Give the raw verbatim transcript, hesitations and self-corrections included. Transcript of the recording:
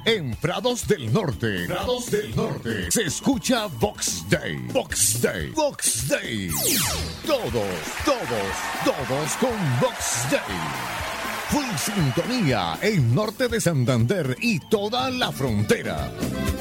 En Prados del Norte, Prados del Norte, se escucha Vox Day. Vox Day. Vox Day. Todos, todos, todos con Vox Day. Full sintonía en Norte de Santander y toda la frontera.